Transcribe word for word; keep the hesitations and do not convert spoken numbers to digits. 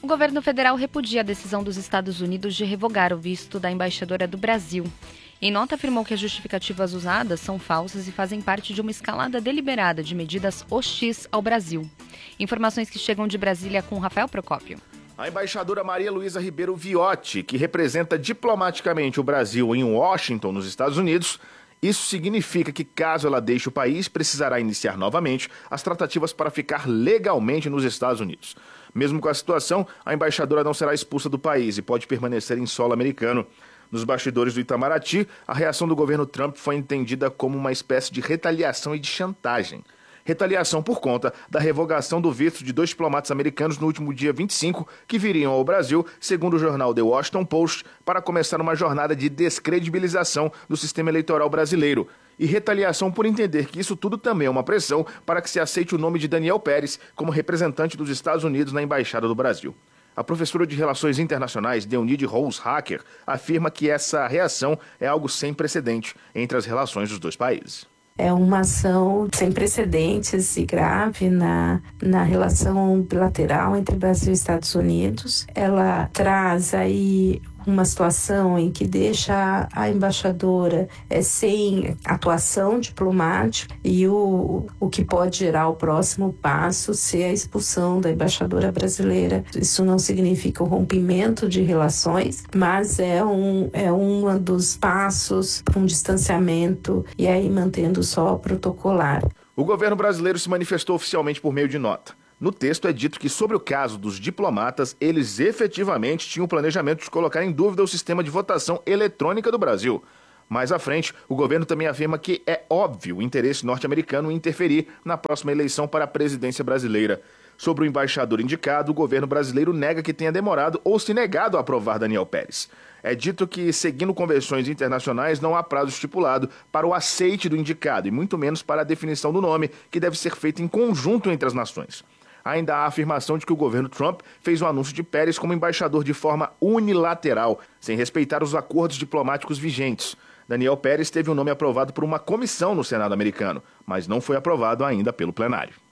O governo federal repudia a decisão dos Estados Unidos de revogar o visto da embaixadora do Brasil. Em nota, afirmou que as justificativas usadas são falsas e fazem parte de uma escalada deliberada de medidas hostis ao Brasil. Informações que chegam de Brasília com Rafael Procópio. A embaixadora Maria Luísa Ribeiro Viotti, que representa diplomaticamente o Brasil em Washington, nos Estados Unidos, isso significa que, caso ela deixe o país, precisará iniciar novamente as tratativas para ficar legalmente nos Estados Unidos. Mesmo com a situação, a embaixadora não será expulsa do país e pode permanecer em solo americano. Nos bastidores do Itamaraty, a reação do governo Trump foi entendida como uma espécie de retaliação e de chantagem. Retaliação por conta da revogação do visto de dois diplomatas americanos no último dia vinte e cinco, que viriam ao Brasil, segundo o jornal The Washington Post, para começar uma jornada de descredibilização do sistema eleitoral brasileiro. E retaliação por entender que isso tudo também é uma pressão para que se aceite o nome de Daniel Pérez como representante dos Estados Unidos na Embaixada do Brasil. A professora de Relações Internacionais, Deunide Rose-Hacker, afirma que essa reação é algo sem precedente entre as relações dos dois países. É uma ação sem precedentes e grave na, na relação bilateral entre Brasil e Estados Unidos. Ela traz aí uma situação em que deixa a embaixadora é, sem atuação diplomática e o, o que pode gerar o próximo passo ser a expulsão da embaixadora brasileira. Isso não significa o rompimento de relações, mas é um, é um dos passos para um distanciamento e aí mantendo só protocolar. O governo brasileiro se manifestou oficialmente por meio de nota. No texto é dito que, sobre o caso dos diplomatas, eles efetivamente tinham o planejamento de colocar em dúvida o sistema de votação eletrônica do Brasil. Mais à frente, o governo também afirma que é óbvio o interesse norte-americano em interferir na próxima eleição para a presidência brasileira. Sobre o embaixador indicado, o governo brasileiro nega que tenha demorado ou se negado a aprovar Daniel Pérez. É dito que, seguindo convenções internacionais, não há prazo estipulado para o aceite do indicado e muito menos para a definição do nome, que deve ser feita em conjunto entre as nações. Ainda há a afirmação de que o governo Trump fez o anúncio de Pérez como embaixador de forma unilateral, sem respeitar os acordos diplomáticos vigentes. Daniel Pérez teve o nome aprovado por uma comissão no Senado americano, mas não foi aprovado ainda pelo plenário.